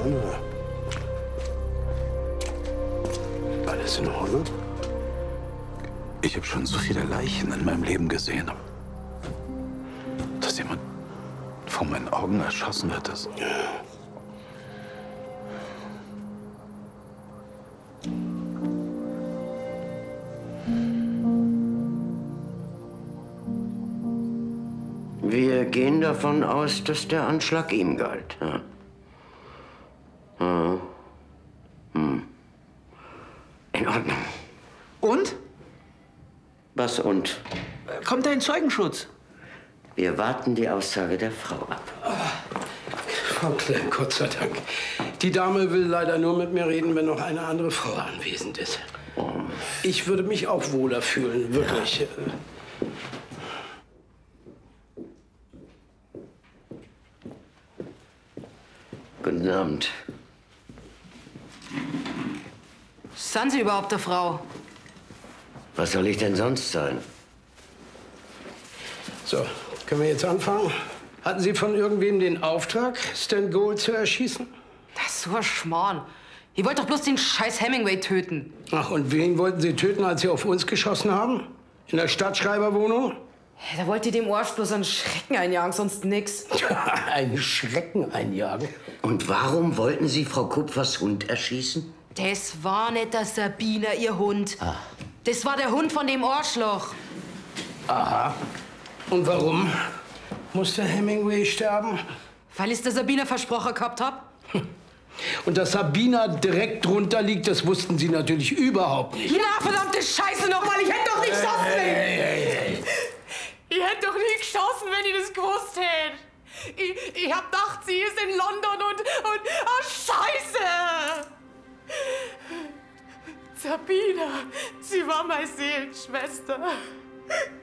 nö. Alles in Ordnung? Ich habe schon so viele Leichen in meinem Leben gesehen. Dass jemand vor meinen Augen erschossen wird, das... Ja. Wir gehen davon aus, dass der Anschlag ihm galt. Ja. In Ordnung. Und? Was und? Kommt ein Zeugenschutz? Wir warten die Aussage der Frau ab. Frau Klemm, Gott sei Dank. Die Dame will leider nur mit mir reden, wenn noch eine andere Frau anwesend ist. Ich würde mich auch wohler fühlen, wirklich. Ja. Guten Abend. Sind Sie überhaupt eine Frau? Was soll ich denn sonst sein? So, können wir jetzt anfangen? Hatten Sie von irgendwem den Auftrag, Stan Gold zu erschießen? Das ist so ein Schmarrn. Ihr wollt doch bloß den scheiß Hemingway töten. Ach, und wen wollten Sie töten, als Sie auf uns geschossen haben? In der Stadtschreiberwohnung? Da wollt ihr dem Arsch bloß einen Schrecken einjagen, sonst nix. Einen Schrecken einjagen? Und warum wollten Sie Frau Kupfers Hund erschießen? Das war nicht der Sabina, ihr Hund. Ah. Das war der Hund von dem Arschloch. Aha. Und warum musste Hemingway sterben? Weil ich's der Sabina versprochen gehabt hab. Und dass Sabina direkt drunter liegt, das wussten Sie natürlich überhaupt nicht. Na, verdammte Scheiße nochmal, ich hätte doch nicht geschossen! Hey. Ich hätte doch nie geschossen, wenn ich das gewusst hätte. Ich hab gedacht, sie ist in London und oh, Scheiße! Sabina, sie war meine Seelenschwester.